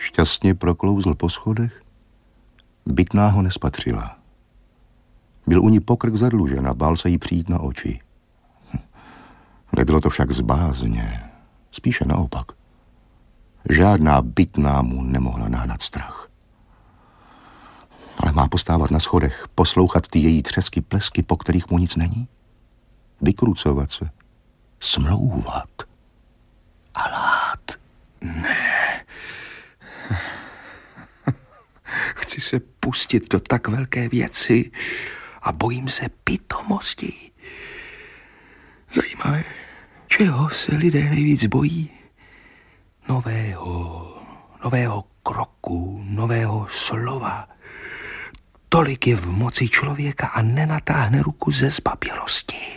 Šťastně proklouzl po schodech. Bytná ho nespatřila. Byl u ní pokrk zadlužen a bál se jí přijít na oči. Nebylo to však z bázně, spíše naopak. Žádná bytná mu nemohla nahnat strach. Ale má postávat na schodech, poslouchat ty její třesky, plesky, po kterých mu nic není? Vykrucovat se, smlouvat a lhát? Ne. Chci se pustit do tak velké věci a bojím se pitomosti. Zajímavé, čeho se lidé nejvíc bojí? Nového kroku, nového slova. Tolik je v moci člověka a nenatáhne ruku ze zbabělosti.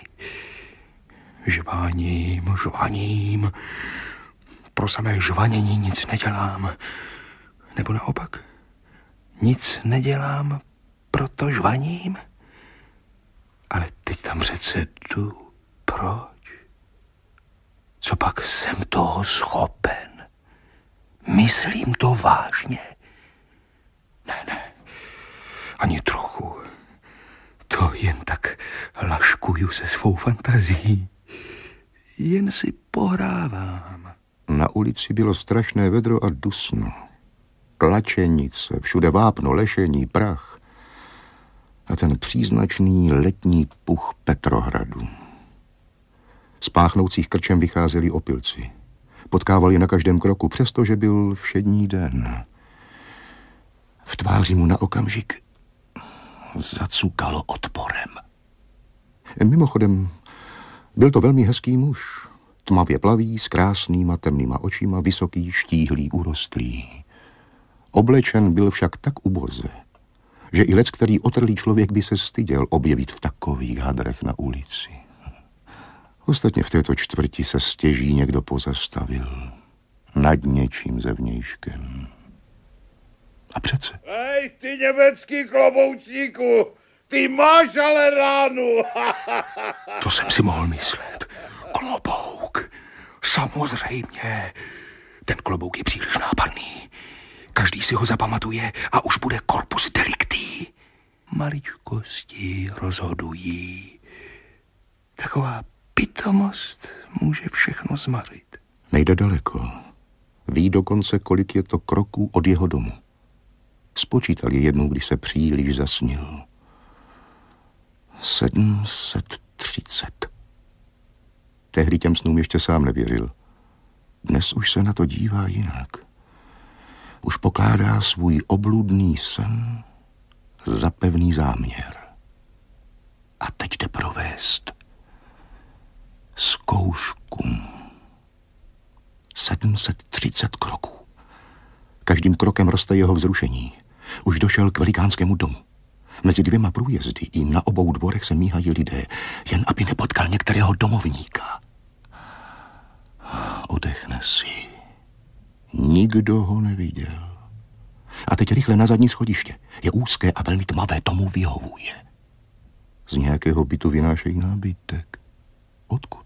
Žvaním. Pro samé žvanění nic nedělám. Nebo naopak, nic nedělám, proto žvaním. Ale teď tam přece jdu. Proč? Co pak jsem toho schopen? Myslím to vážně. Ne, ani trochu. To jen tak laškuju se svou fantazií. Jen si pohrávám. Na ulici bylo strašné vedro a dusno. Tlačenice, všude vápno, lešení, prach. A ten příznačný letní puch Petrohradu. Z páchnoucích krčem vycházeli opilci. Potkávali na každém kroku, přestože byl všední den. V tváři mu na okamžik zacukalo odporem. Mimochodem, byl to velmi hezký muž. Tmavě plavý, s krásnýma temnýma očima, vysoký, štíhlý, urostlý. Oblečen byl však tak uboze, že i leckterý otrlý člověk by se styděl objevit v takových hadrech na ulici. Ostatně v této čtvrti se stěží někdo pozastavil nad něčím zevnějškem. A přece. Hej, ty německý kloboučíku, ty máš ale ránu. To jsem si mohl myslet. Klobouk. Samozřejmě. Ten klobouk je příliš nápadný. Každý si ho zapamatuje a už bude corpus delicti. Maličkosti rozhodují. Taková pitomost může všechno zmařit. Nejde daleko. Ví dokonce, kolik je to kroků od jeho domu. Spočítal je jednou, když se příliš zasnil. 730. Tehdy těm snům ještě sám nevěřil. Dnes už se na to dívá jinak. Už pokládá svůj obludný sen za pevný záměr. A teď jde provést zkoušku. 730 kroků. Každým krokem roste jeho vzrušení. Už došel k velikánskému domu. Mezi dvěma průjezdy i na obou dvorech se míhají lidé, jen aby nepotkal některého domovníka. Odechne si. Nikdo ho neviděl. A teď rychle na zadní schodiště. Je úzké a velmi tmavé, tomu vyhovuje. Z nějakého bytu vynášejí nábytek. Odkud?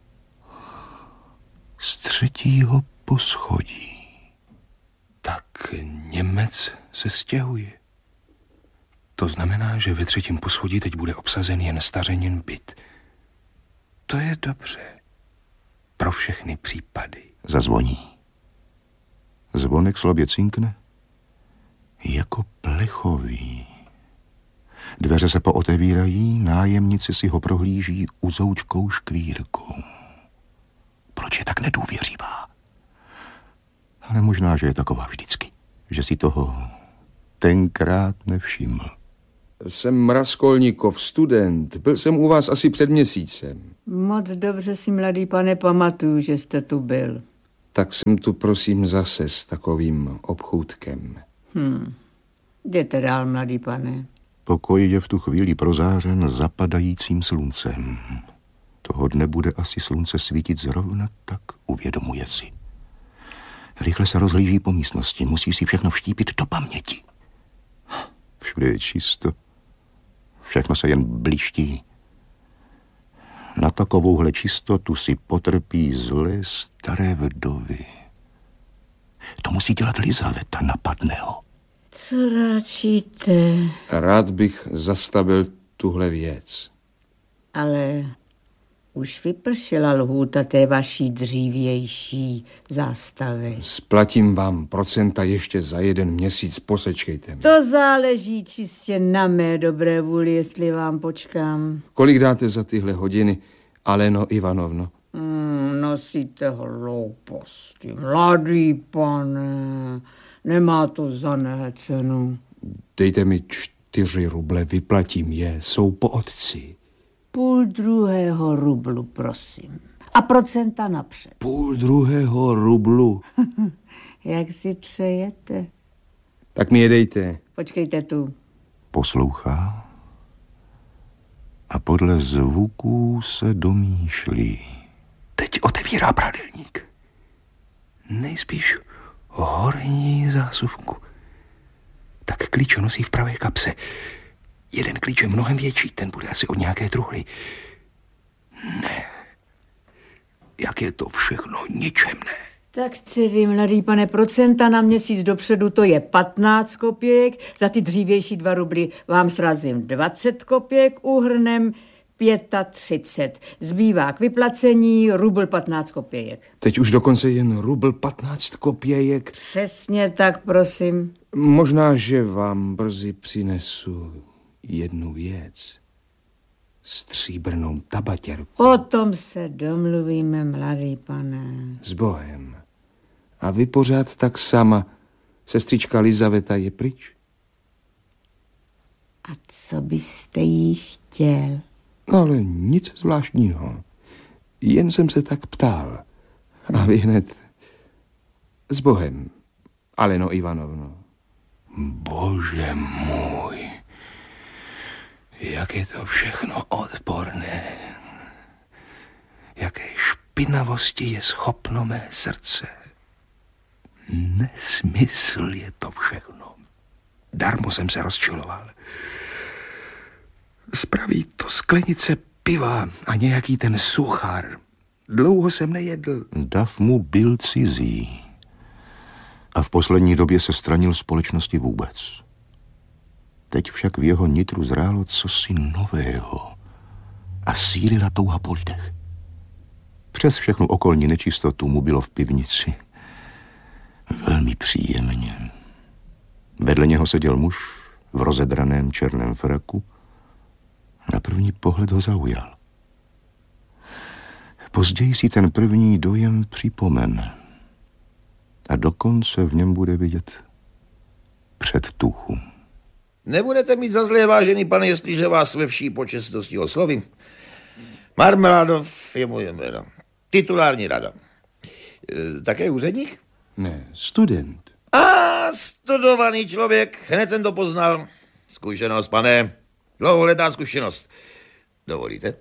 Z 3. poschodí. Tak Němec se stěhuje. To znamená, že ve 3. poschodí teď bude obsazen jen stařenin byt. To je dobře. Pro všechny případy. Zazvoní. Zvonek slabě cinkne. Jako plechový. Dveře se pootevírají, nájemnici si ho prohlíží uzoučkou škvírkou. Proč je tak nedůvěřivá? Ale možná, že je taková vždycky. Že si toho tenkrát nevšiml. Jsem Raskolníkov, student. Byl jsem u vás asi před měsícem. Moc dobře si, mladý pane, pamatuju, že jste tu byl. Tak jsem tu, prosím, zase s takovým obchůdkem. Jděte dál, mladý pane. Pokoj je v tu chvíli prozářen zapadajícím sluncem. Toho dne bude asi slunce svítit zrovna tak, uvědomuje si. Rychle se rozhlíží po místnosti, musí si všechno vštípit do paměti. Všude je čisto, všechno se jen bliští. Na takovouhle čistotu si potrpí zlé staré vdovy. Tomu musí dělat Lizaveta, napadne ho. Co ráčíte? Rád bych zastavil tuhle věc. Ale už vypršela lhůta té vaší dřívější zástavy. Splatím vám procenta ještě za 1 měsíc, posečkejte mi. To záleží čistě na mé dobré vůli, jestli vám počkám. Kolik dáte za tyhle hodiny, Aleno Ivanovno? Nosíte hlouposti, mladý pane. Nemá to za ne cenu. Dejte mi 4 ruble, vyplatím je, jsou po otci. 0,5 rublu, prosím. A procenta napřed. 0,5 rublu. Jak si přejete? Tak mi je dejte. Počkejte tu. Poslouchá a podle zvuků se domýšlí. Teď otevírá prádelník. Nejspíš horní zásuvku. Tak klíče nosí v pravé kapse. Jeden klíč je mnohem větší, ten bude asi od nějaké truhly. Ne. Jak je to všechno ničemné. Tak tedy, mladý pane, procenta na měsíc dopředu, to je 15 kopěk. Za ty dřívější 2 rubly vám srazím 20 kopěk, úhrnem 35. Zbývá k vyplacení rubl 15 kopějek. Teď už dokonce jen rubl 15 kopějek. Přesně tak, prosím. Možná, že vám brzy přinesu jednu věc. Stříbrnou tabatěrku. O tom se domluvíme, mladý pane. S Bohem. A vy pořád tak sama. Sestřička Lizaveta je pryč? A co byste jí chtěl? Ale nic zvláštního. Jen jsem se tak ptal. A vy hned s Bohem, Aleno Ivanovno. Bože můj, jak je to všechno odporné. Jaké špinavosti je schopno mé srdce. Nesmysl je to všechno. Darmo jsem se rozčiloval. Spraví to sklenice piva a nějaký ten suchar. Dlouho jsem nejedl. Dav mu byl cizí. A v poslední době se stranil společnosti vůbec. Teď však v jeho nitru zrálo cosi nového a sílila touha po lidech. Přes všechnu okolní nečistotu mu bylo v pivnici velmi příjemně. Vedle něho seděl muž v rozedraném černém fraku. Na první pohled ho zaujal. Později si ten první dojem připomene a dokonce v něm bude vidět předtuchu. Nebudete mít za zlé, vážený pane, jestliže vás ve vší počestnosti oslovím. Marmeládov je moje jméno. Titulární rada. Také úředník? Ne, student. Studovaný člověk, hned jsem to poznal. Zkušenost, pane. Dlouholetá zkušenost. Dovolíte?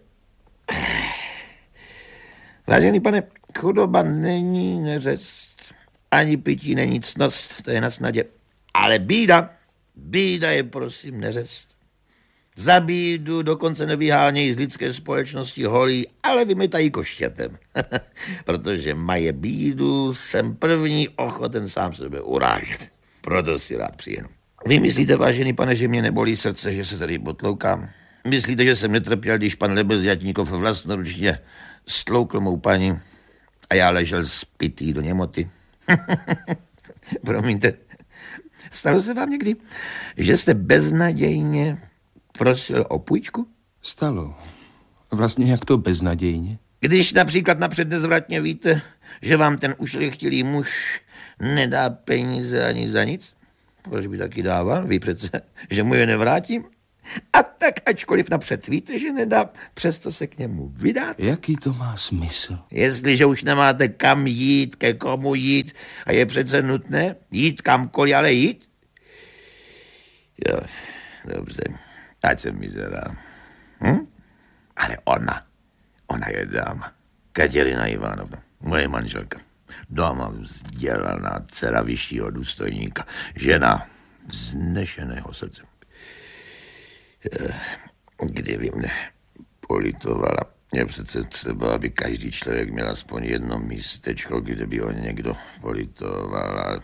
Vážený pane, chudoba není neřest, ani pití není ctnost, to je na snadě. Ale bída je prosím neřest. Za bídu dokonce nevyhánějí z lidské společnosti holí, ale vymytají koštětem. Protože mají bídu, jsem první ochoten sám sebe urážet. Proto si rád přijenu. Vy myslíte, vážený pane, že mě nebolí srdce, že se tady potloukám? Myslíte, že jsem netrpěl, když pan Lebezďatníkov vlastnoručně stloukl mou paní a já ležel spitý do němoty? Promiňte, stalo se vám někdy, že jste beznadějně prosil o půjčku? Stalo. Vlastně jak to beznadějně? Když například napřed nezvratně víte, že vám ten ušlechtilý muž nedá peníze ani za nic, proč by taky dával? Ví přece, že mu je nevrátím. A tak ačkoliv napřed víte, že nedá, přesto se k němu vydat. Jaký to má smysl? Jestliže už nemáte kam jít, ke komu jít a je přece nutné jít kamkoliv, ale jít. Jo, dobře, ať se mizerá. Ale ona je dáma. Kateřina Ivanovna, moje manželka. Doma vzdělaná dcera vyššího důstojníka. Žena vznešeného srdce. Kdyby mne politovala, Je přece třeba, aby každý člověk měl aspoň jedno místečko, kde by ho někdo politoval. Ale...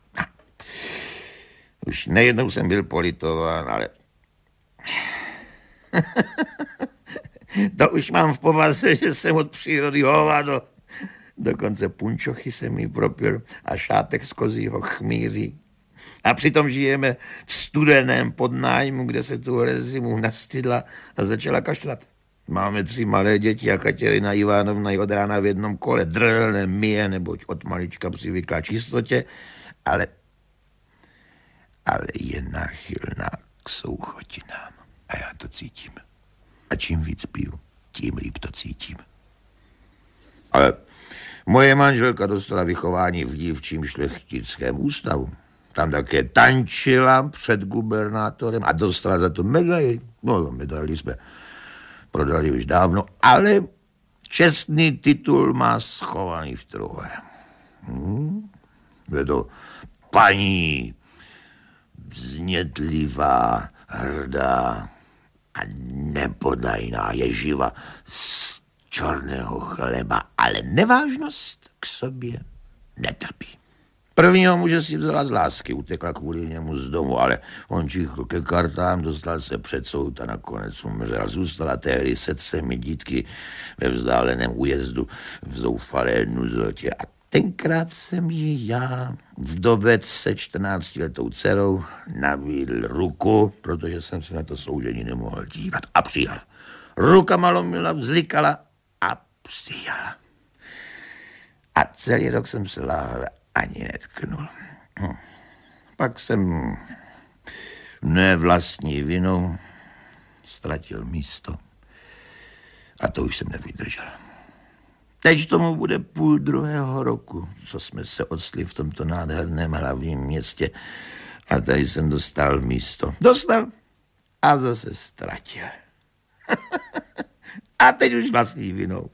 Už nejednou jsem byl politován, ale... To už mám v povaze, že jsem od přírody hovado. Dokonce punčochy se mi propil a šátek z kozího chmíří. A přitom žijeme v studeném podnájmu, kde se tuhle zimu nastydla a začala kašlat. Máme 3 malé děti a Kateřina Ivanovna je od rána v jednom kole drlne, myje, neboť od malička přivykla čistotě, ale je náchylná k souchotinám. A já to cítím. A čím víc piju, tím líp to cítím. Ale moje manželka dostala vychování v dívčím šlechtickém ústavu. Tam také tančila před gubernátorem a dostala za to medaili. No, medaili jsme prodali už dávno, ale čestný titul má schovaný v truhle. Je to paní vznětlivá, hrdá a nepodajná ježiva z černého chleba, ale nevážnost k sobě netrpí. Prvního muže si vzala z lásky, utekla kvůli němu z domu, ale on čichl ke kartám, dostal se před soud a nakonec umřel. Zůstala tehdy se 3 dítky ve vzdáleném újezdu v zoufalé nuzotě. A tenkrát jsem ji já, vdovec se 14letou dcerou, nabídl ruku, protože jsem se na to soužení nemohl dívat a přijal. Ruka malomila, vzlikala a přijala. A celý rok jsem se láhve ani netknul. Pak jsem ne vlastní vinou ztratil místo a to už jsem nevydržel. Teď tomu bude 1,5 roku, co jsme se odstli v tomto nádherném hlavním městě a tady jsem dostal místo. Dostal a zase ztratil. A teď už vlastní vinou.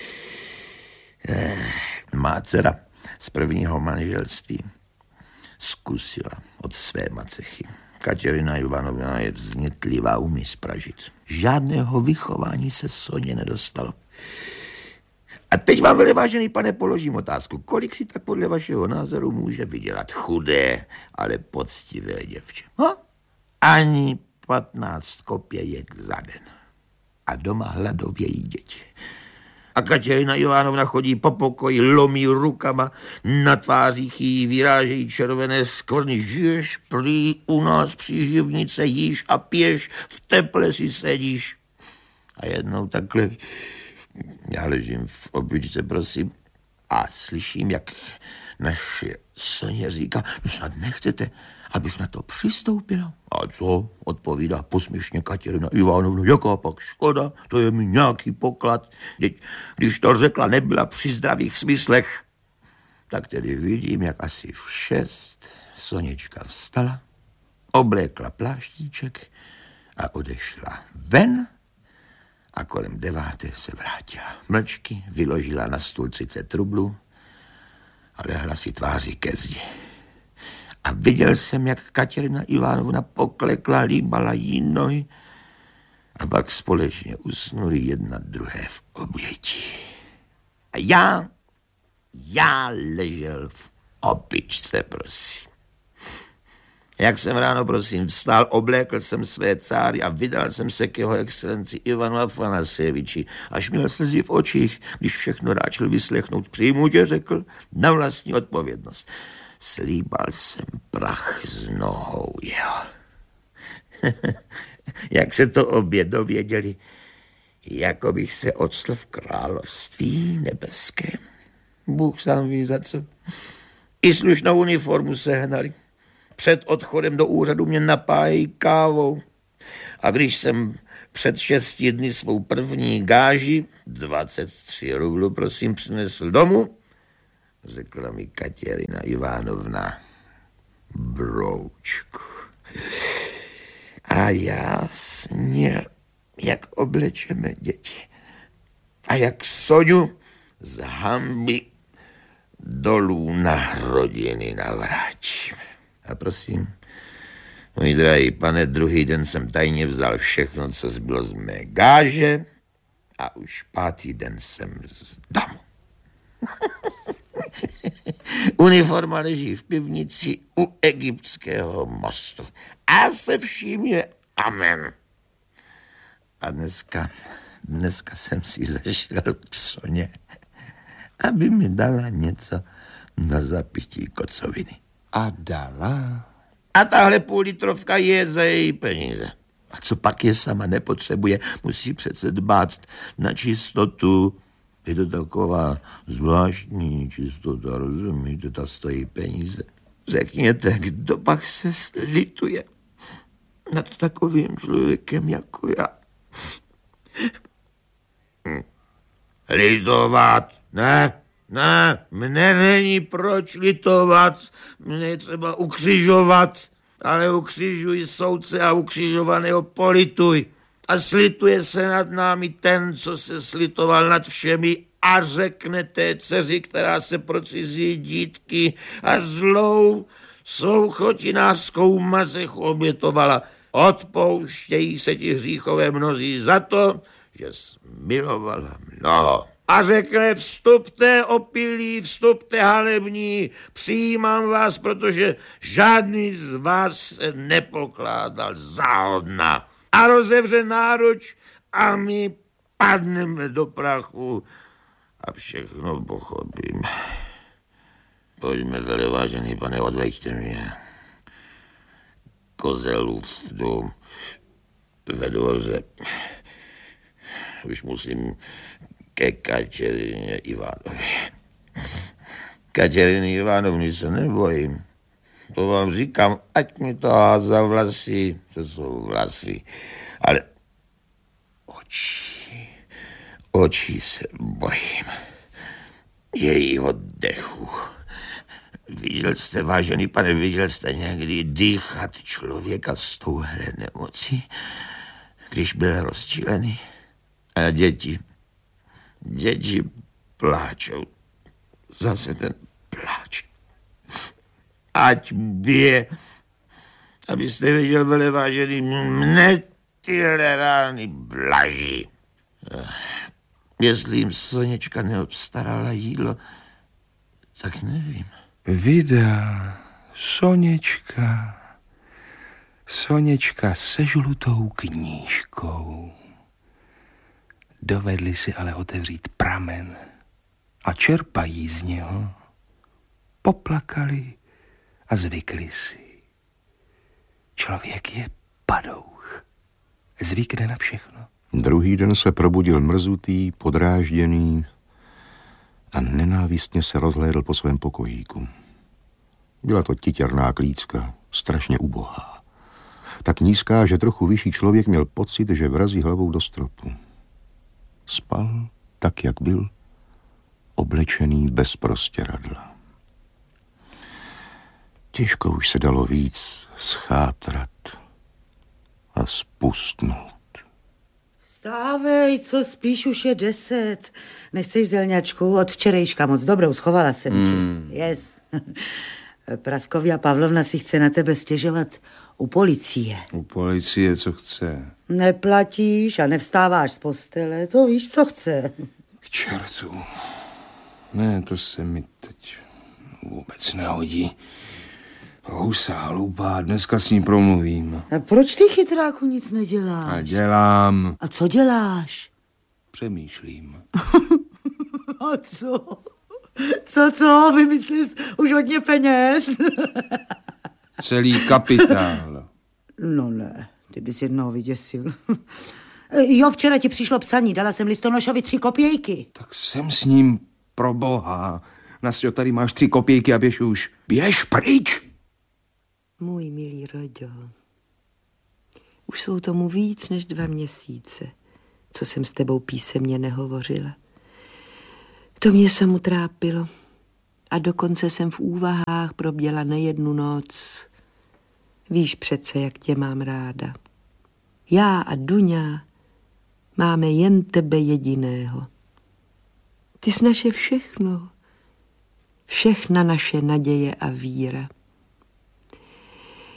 Má dcera z prvního manželství zkusila od své macechy. Kateřina Ivanovna je vznětlivá, umí spražit. Žádného vychování se Soně nedostalo. A teď vám, vážený pane, položím otázku. Kolik si tak podle vašeho názoru může vydělat chudé, ale poctivé děvče? Ani 15 kopějek za den. A doma hladovějí děti. A Kateřina Ivanovna chodí po pokoji, lomí rukama, na tvářích jí vyrážejí červené skvrny. Žiješ prý u nás příživnice, jíš a piješ, v teple si sedíš. A jednou takhle já ležím v obyčce, prosím, a slyším, jak naše Soně říká, no snad nechcete, abych na to přistoupila. A co? Odpovídá posměšně Kateřina Ivanovna, jaká pak škoda, to je mi nějaký poklad. Když to řekla, nebyla při zdravých smyslech. Tak tedy vidím, jak asi v 6 Soněčka vstala, oblékla pláštíček a odešla ven a kolem 9 se vrátila. Mlčky vyložila na stůl 30 rublů a lehla si tváří ke zdi. A viděl jsem, jak Kateřina Ivanovna poklekla, líbala jí nohy a pak společně usnuli jedna druhé v oběti. A já ležel v opičce, prosím. Jak jsem ráno, prosím, vstal, oblékl jsem své cáry a vydal jsem se k jeho excelenci Ivanu Afanasjeviči, až měl slzy v očích, když všechno ráčil vyslechnout. Přijmu tě, řekl, na vlastní odpovědnost. Slíbal jsem prach z nohou jeho. Jak se to obě dověděli, jako bych se octl v království nebeském. Bůh sám ví za co. I slušnou uniformu sehnali. Před odchodem do úřadu mě napájí kávou. A když jsem před 6 dny svou první gáži, 23 rublů, prosím, přinesl domů, řekla mi Kateřina Ivanovna, broučku. A já snil, jak oblečeme děti. A jak Soňu z hanby dolů na rodiny navrátím. A prosím, můj drahý pane, druhý den jsem tajně vzal všechno, co zbylo z mé gáže A už 5. den jsem z domu. Uniforma leží v pivnici u Egyptského mostu. A se vším je amen. A dneska jsem si zašel k Soně, aby mi dala něco na zapití kocoviny. A dala? A tahle půllitrovka je za její peníze. A co pak je sama nepotřebuje, musí přece dbát na čistotu. Je to taková zvláštní čistota, rozumíte, ta stojí peníze. Řekněte, kdo pak se slituje nad takovým člověkem jako já? Litovat? Ne, mne není proč litovat, mne je třeba ukřižovat, ale ukřižuj soudce a ukřižovaného polituj. A slituje se nad námi ten, co se slitoval nad všemi a řekne té dceři, která se pro cizí dítky a zlou souchotinářskou mazechu obětovala. Odpouštějí se ti hříchové mnozí za to, že jsi milovala mnoho. A řekne, vstupte opilí, vstupte hanební, přijímám vás, protože žádný z vás se nepokládal za hodna. A rozevře náruč a my padneme do prachu a všechno pochopím. Pojďme, velevážený pane, odveďte mě. Kozelův dům ve dvoře. Už musím ke Kateřině Ivánově. Kateřiny Ivánovny se nebojím. To vám říkám, ať mi to háza vlasy, to jsou vlasy. Ale oči se bojím. Jejího dechu. Viděl jste, vážený pane, viděl jste někdy dýchat člověka s touhle nemocí, když byl rozčilený? A děti pláčou. Zase ten pláč. Ať bije, abyste viděl, velevážený, mne tyhle rány blaží. Jestli jim Soněčka neobstarala jídlo, tak nevím. Vida, Soněčka se žlutou knížkou. Dovedli si ale otevřít pramen a čerpají z něho. Poplakali a zvykli si. Člověk je padouch. Zvykne na všechno. Druhý den se probudil mrzutý, podrážděný a nenávistně se rozhlédl po svém pokojíku. Byla to titěrná klícka, strašně ubohá. Tak nízká, že trochu vyšší člověk měl pocit, že vrazí hlavou do stropu. Spal tak, jak byl, oblečený bez prostěradla. Těžko už se dalo víc schátrat a spustnout. Vstávej, co spíš, už je 10. Nechceš zelňačku? Od včerejška moc dobrou, schovala jsem ti. Yes. Praskovia Pavlovna si chce na tebe stěžovat u policie. U policie, co chce? Neplatíš a nevstáváš z postele, to víš, co chce. K čertu. Ne, to se mi teď vůbec nehodí. Husá, hloupá, dneska s ní promluvím. A proč ty, chytráku, nic neděláš? A dělám. A co děláš? Přemýšlím. A co? Co? Vymyslíš už hodně peněz? Celý kapitál. No ne, ty bys jednoho vyděsil. Jo, včera ti přišlo psaní, dala jsem listonošovi 3 kopějky. Tak jsem s ním, pro boha. Nasťo, tady máš 3 kopějky a běž už. Běž pryč! Můj milý Roďo, už jsou tomu víc než 2 měsíce, co jsem s tebou písemně nehovořila. To mě samu trápilo a dokonce jsem v úvahách proběla nejednu noc. Víš přece, jak tě mám ráda. Já a Duňa máme jen tebe jediného. Ty jsi naše všechno, všechna naše naděje a víra.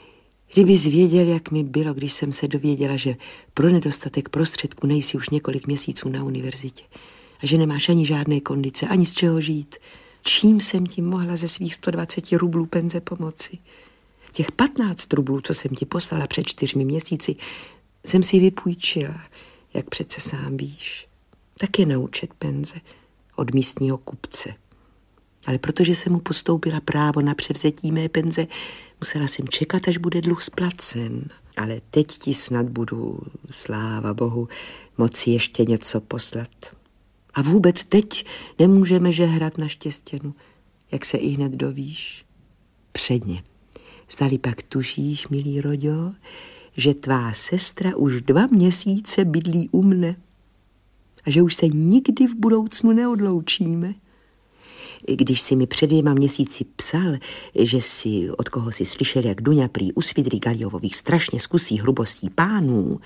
Kdybys věděl, jak mi bylo, když jsem se dověděla, že pro nedostatek prostředků nejsi už několik měsíců na univerzitě a že nemáš ani žádné kondice, ani z čeho žít. Čím jsem ti mohla ze svých 120 rublů penze pomoci? Těch 15 rublů, co jsem ti poslala před 4 měsíci, jsem si vypůjčila, jak přece sám víš. Taky na účet penze od místního kupce. Ale protože jsem mu postoupila právo na převzetí mé penze, musela jsem čekat, až bude dluh splacen. Ale teď ti snad budu, sláva Bohu, moci ještě něco poslat. A vůbec teď nemůžeme žehrat na Štěstěnu, jak se i hned dovíš. Předně. Zdali pak tušíš, milý Roďo, že tvá sestra už 2 měsíce bydlí u mne a že už se nikdy v budoucnu neodloučíme. Když si mi před 2 měsíci psal, že si od koho si slyšel, jak Duňa prý u Svidrigaljovových strašně zkusí hrubostí pánů,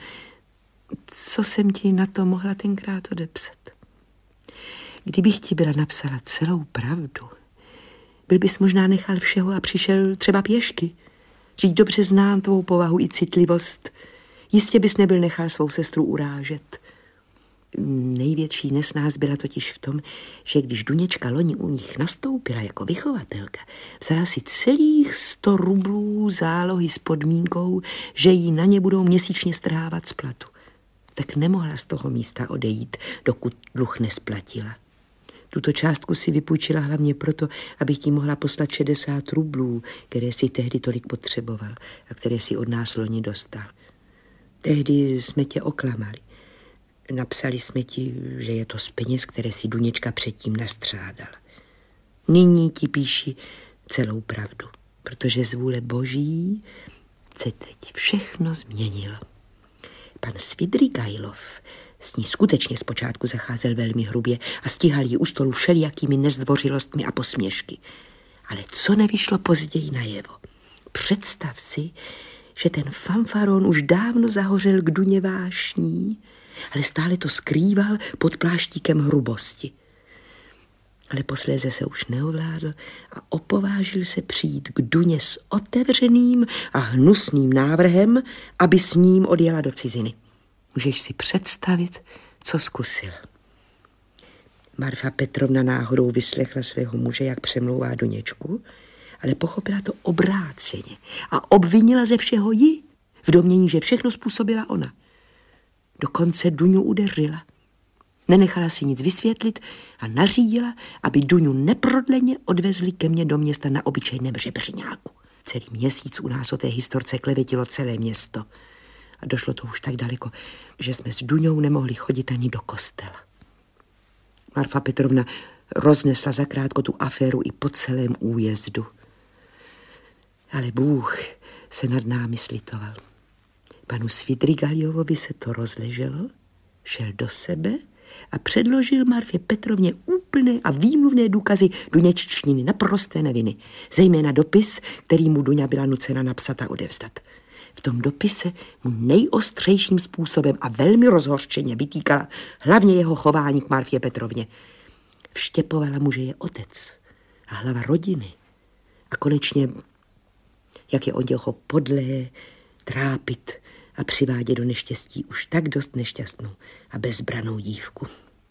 co jsem ti na to mohla tenkrát odepsat? Kdybych ti byla napsala celou pravdu, byl bys možná nechal všeho a přišel třeba pěšky. Vždyť dobře znám tvou povahu i citlivost. Jistě bys nebyl nechal svou sestru urážet. Největší nesnáz byla totiž v tom, že když Duněčka loni u nich nastoupila jako vychovatelka, vzala si celých 100 rublů zálohy s podmínkou, že jí na ně budou měsíčně strhávat z platu. Tak nemohla z toho místa odejít, dokud dluh nesplatila. Tuto částku si vypůjčila hlavně proto, abych ti mohla poslat 60 rublů, které si tehdy tolik potřeboval a které si od nás loni dostal. Tehdy jsme tě oklamali. Napsali jsme ti, že je to z peněz, které si Duněčka předtím nastřádala. Nyní ti píši celou pravdu, protože z vůle Boží se teď všechno změnilo. Pan Svidrigajlov s ní skutečně zpočátku zacházel velmi hrubě a stíhal ji u stolu všelijakými nezdvořilostmi a posměšky. Ale co nevyšlo později najevo? Představ si, že ten fanfaron už dávno zahořel k Duně vášní, ale stále to skrýval pod pláštíkem hrubosti. Ale posléze se už neovládl a opovážil se přijít k Duně s otevřeným a hnusným návrhem, aby s ním odjela do ciziny. Můžeš si představit, co zkusil. Marfa Petrovna náhodou vyslechla svého muže, jak přemlouvá Duněčku, ale pochopila to obráceně a obvinila ze všeho ji, v domnění, že všechno způsobila ona. Dokonce Duňu udeřila. Nenechala si nic vysvětlit a nařídila, aby Duňu neprodleně odvezli ke mně do města na obyčejném žebřiňáku. Celý měsíc u nás o té historce klevetilo celé město. A došlo to už tak daleko, že jsme s Duňou nemohli chodit ani do kostela. Marfa Petrovna roznesla zakrátko tu aféru i po celém újezdu. Ale Bůh se nad námi slitoval. Panu Svidrigaljovovi se to rozleželo, šel do sebe a předložil Marfě Petrovně úplné a výmluvné důkazy Duněččiny naprosté neviny, zejména dopis, který mu Duňa byla nucena napsat a odevzdat. V tom dopise mu nejostřejším způsobem a velmi rozhořčeně vytýkala hlavně jeho chování k Marfě Petrovně. Vštěpovala mu, že je otec a hlava rodiny a konečně, jak je od něho podlé, trápit a přivádět do neštěstí už tak dost nešťastnou a bezbranou dívku.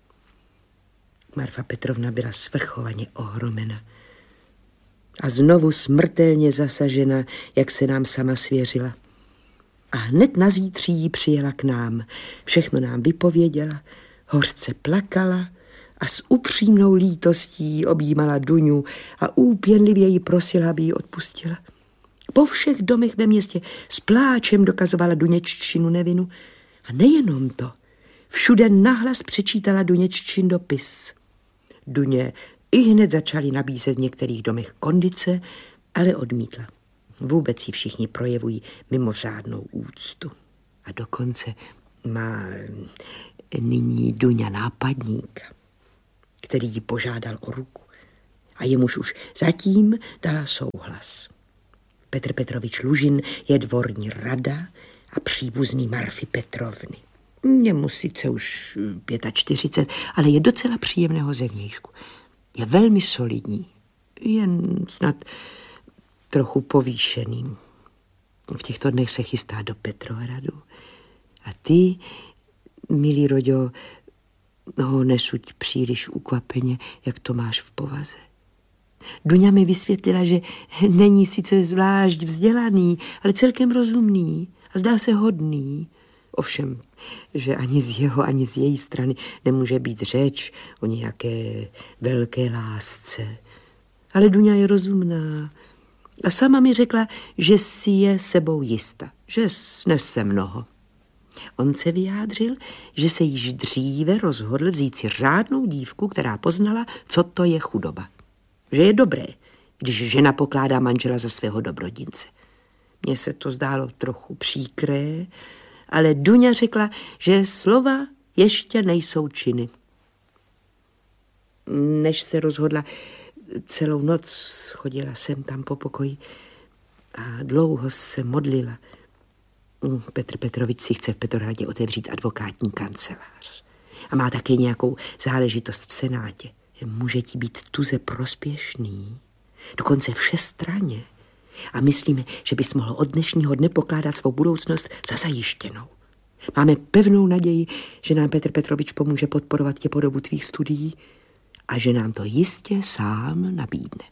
Marfa Petrovna byla svrchovaně ohromena a znovu smrtelně zasažena, jak se nám sama svěřila. A hned na zítří ji přijela k nám. Všechno nám vypověděla, hořce plakala a s upřímnou lítostí objímala Duňu a úpěnlivě ji prosila, aby ji odpustila. Po všech domech ve městě s pláčem dokazovala Duněččinu nevinu. A nejenom to, všude nahlas přečítala Duněččin dopis. Duně ihned začali nabízet v některých domech kondice, ale odmítla. Vůbec si všichni projevují mimořádnou úctu. A dokonce má nyní Duňa nápadníka, který ji požádal o ruku. A jemuž už zatím dala souhlas. Petr Petrovič Lužin je dvorní rada a příbuzný Marfy Petrovny. Jemu sice už 45, ale je docela příjemného zevnějšku. Je velmi solidní, jen snad trochu povýšeným. V těchto dnech se chystá do Petrohradu. A ty, milý Roďo, ho nesuď příliš ukvapeně, jak to máš v povaze. Duňa mi vysvětlila, že není sice zvlášť vzdělaný, ale celkem rozumný a zdá se hodný. Ovšem, že ani z jeho, ani z její strany nemůže být řeč o nějaké velké lásce. Ale Duňa je rozumná a sama mi řekla, že si je sebou jista, že snese mnoho. On se vyjádřil, že se již dříve rozhodl vzít si řádnou dívku, která poznala, co to je chudoba. Že je dobré, když žena pokládá manžela za svého dobrodince. Mně se to zdálo trochu příkré, ale Duňa řekla, že slova ještě nejsou činy. Než se rozhodla, celou noc chodila sem tam po pokoji a dlouho se modlila. Petr Petrovič si chce v Petrohradě otevřít advokátní kancelář. A má také nějakou záležitost v senátě. Může ti být tuze prospěšný, dokonce všestranně. A myslíme, že bys mohl od dnešního dne pokládat svou budoucnost za zajištěnou. Máme pevnou naději, že nám Petr Petrovič pomůže podporovat tě po dobu tvých studií a že nám to jistě sám nabídne.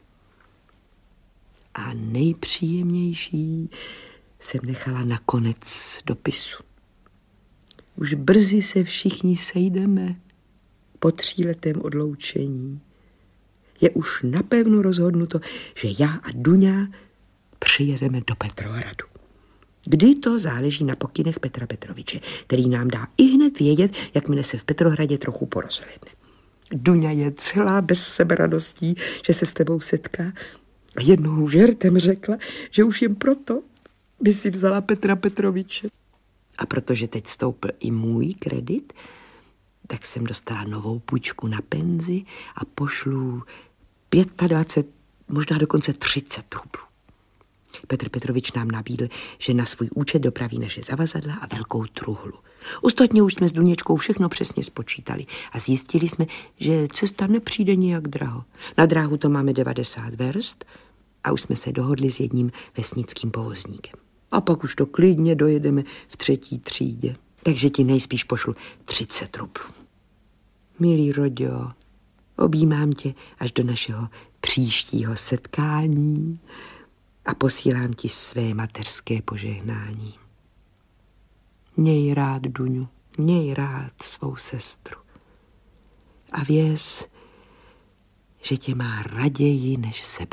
A nejpříjemnější jsem nechala na konec dopisu. Už brzy se všichni sejdeme po 3letém odloučení. Je už napevno rozhodnuto, že já a Duňa přijedeme do Petrohradu. Kdy to záleží na pokynech Petra Petroviče, který nám dá ihned vědět, jakmile se v Petrohradě trochu porozhlédne. Duňa je celá bez seberadostí, že se s tebou setká a jednou žertem řekla, že už jen proto by si vzala Petra Petroviče. A protože teď stoupl i můj kredit, tak jsem dostala novou půjčku na penzi a pošlu 25, možná dokonce 30 rublů. Petr Petrovič nám nabídl, že na svůj účet dopraví naše zavazadla a velkou truhlu. Ostatně už jsme s Duněčkou všechno přesně spočítali a zjistili jsme, že cesta nepřijde nijak draho. Na dráhu to máme 90 verst a už jsme se dohodli s jedním vesnickým povozníkem. A pak už to klidně dojedeme v 3. třídě. Takže ti nejspíš pošlu 30 rublů. Milý Roďo, objímám tě až do našeho příštího setkání a posílám ti své mateřské požehnání. Měj rád Duňu, měj rád svou sestru a věz, že tě má raději než sebe.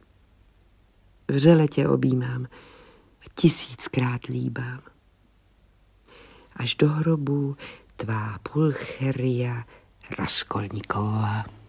Vřele tě objímám a 1000krát líbám. Až do hrobu tvá Pulcheria Raskolníková.